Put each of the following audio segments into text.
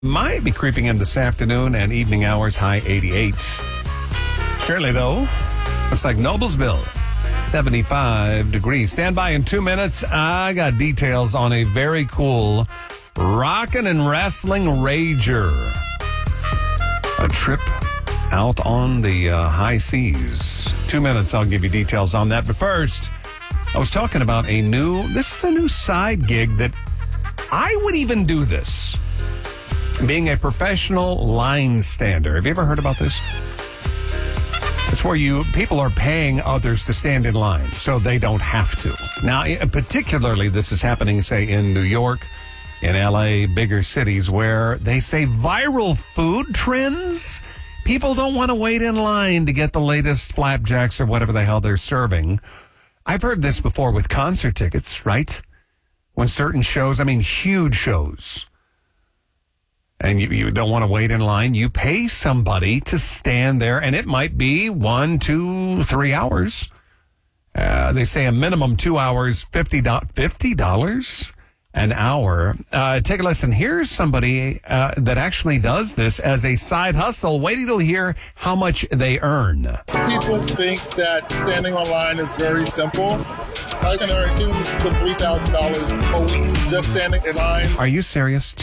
Might be creeping in this afternoon and evening hours, high 88. Surely, though, looks like Noblesville, 75 degrees. Stand by in 2 minutes. I got details on a very cool rockin' and wrestling rager. A trip out on the high seas. 2 minutes, I'll give you details on that. But first, I was talking about this is a new side gig that I would even do this. Being a professional line stander. Have you ever heard about this? It's where people are paying others to stand in line so they don't have to. Now, particularly this is happening, say, in New York, in LA, bigger cities where they say viral food trends. People don't want to wait in line to get the latest flapjacks or whatever the hell they're serving. I've heard this before with concert tickets, right? When certain shows, huge shows, and you don't want to wait in line, you pay somebody to stand there, and it might be 1, 2, 3 hours. They say a minimum 2 hours, $50 an hour. Take a listen. Here's somebody that actually does this as a side hustle. Wait till you hear how much they earn. People think that standing online is very simple. I can earn $2,000 to $3,000 a week just standing in line. Are you serious?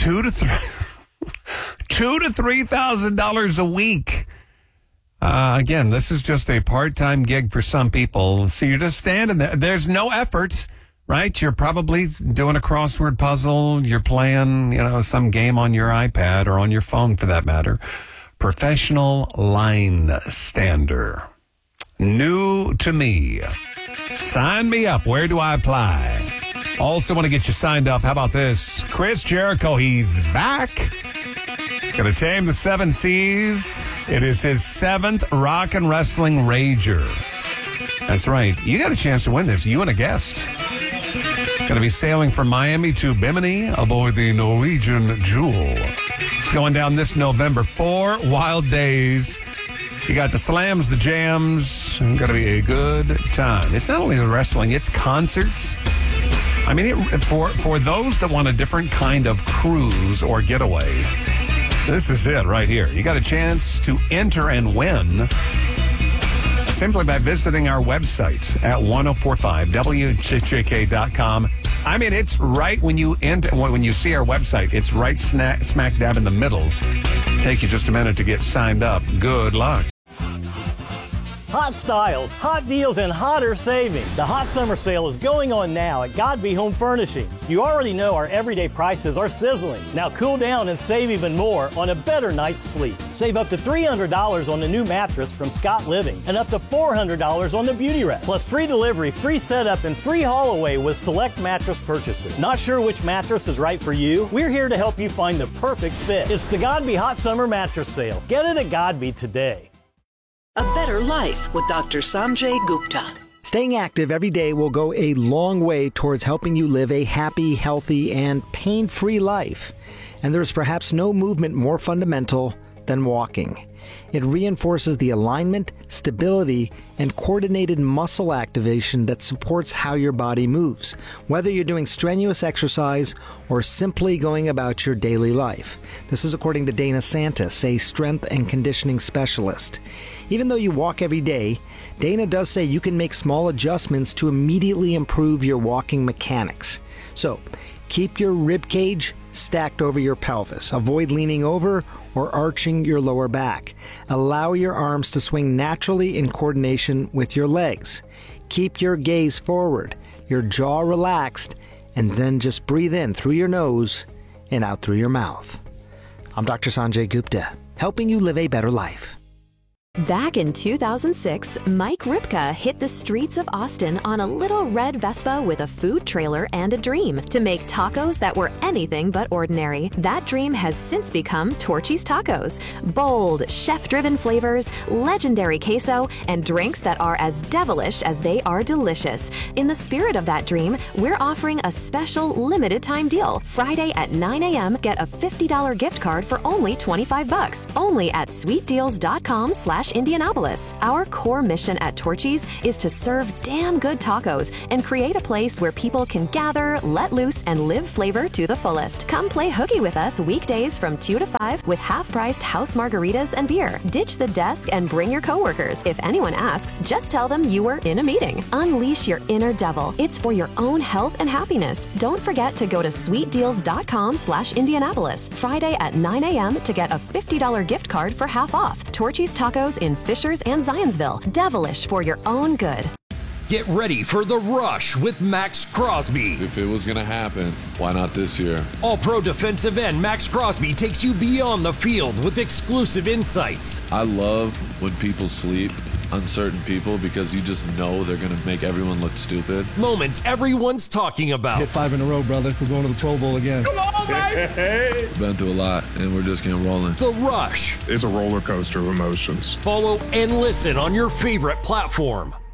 $2,000 to $3,000 a week. Again, this is just a part-time gig for some people. So you're just standing there. There's no effort, right? You're probably doing a crossword puzzle. You're playing, some game on your iPad or on your phone for that matter. Professional line stander. New to me. Sign me up. Where do I apply? Also want to get you signed up. How about this? Chris Jericho, he's back. Gonna tame the 7 seas. It is his 7th Rock and Wrestling Rager. That's right. You got a chance to win this. You and a guest. Gonna be sailing from Miami to Bimini aboard the Norwegian Jewel. It's going down this November. 4 wild days. You got the slams, the jams. Gonna be a good time. It's not only the wrestling, it's concerts. For those that want a different kind of cruise or getaway, this is it right here. You got a chance to enter and win simply by visiting our website at 1045wjjk.com. It's right when you see our website, it's right smack dab in the middle. Take you just a minute to get signed up. Good luck. Hot styles, hot deals, and hotter savings. The hot summer sale is going on now at Godby Home Furnishings. You already know our everyday prices are sizzling. Now cool down and save even more on a better night's sleep. Save up to $300 on the new mattress from Scott Living and up to $400 on the Beauty Rest. Plus free delivery, free setup, and free haul away with select mattress purchases. Not sure which mattress is right for you? We're here to help you find the perfect fit. It's the Godby Hot Summer Mattress Sale. Get it at Godby today. A Better Life with Dr. Sanjay Gupta. Staying active every day will go a long way towards helping you live a happy, healthy, and pain-free life. And there's perhaps no movement more fundamental than walking. It reinforces the alignment, stability, and coordinated muscle activation that supports how your body moves, whether you're doing strenuous exercise or simply going about your daily life. This is according to Dana Santis, a strength and conditioning specialist. Even though you walk every day, Dana does say you can make small adjustments to immediately improve your walking mechanics. So, keep your rib cage stacked over your pelvis. Avoid leaning over or arching your lower back. Allow your arms to swing naturally in coordination with your legs. Keep your gaze forward, your jaw relaxed, and then just breathe in through your nose and out through your mouth. I'm Dr. Sanjay Gupta, helping you live a better life. Back in 2006, Mike Ripka hit the streets of Austin on a little red Vespa with a food trailer and a dream to make tacos that were anything but ordinary. That dream has since become Torchy's Tacos. Bold, chef-driven flavors, legendary queso, and drinks that are as devilish as they are delicious. In the spirit of that dream, we're offering a special limited-time deal. Friday at 9 a.m., get a $50 gift card for only $25. Only at sweetdeals.com/Sanjay. torchy's.com/Indianapolis. Our core mission at Torchy's is to serve damn good tacos and create a place where people can gather, let loose, and live flavor to the fullest. Come play hooky with us weekdays from 2 to 5 with half-priced house margaritas and beer. Ditch the desk and bring your coworkers. If anyone asks, just tell them you were in a meeting. Unleash your inner devil. It's for your own health and happiness. Don't forget to go to sweetdeals.com/Indianapolis Friday at 9 a.m. to get a $50 gift card for half off. Torchy's Tacos in Fishers and Zionsville. Devilish for your own good. Get ready for The Rush with Max Crosby. If it was going to happen, why not this year? All-pro defensive end Max Crosby takes you beyond the field with exclusive insights. I love when people sleep on certain people because you just know they're going to make everyone look stupid. Moments everyone's talking about. Hit 5 in a row, brother. We're going to the Pro Bowl again. Come on, baby! Been through a lot, and we're just getting rolling. The Rush. It's a roller coaster of emotions. Follow and listen on your favorite platform.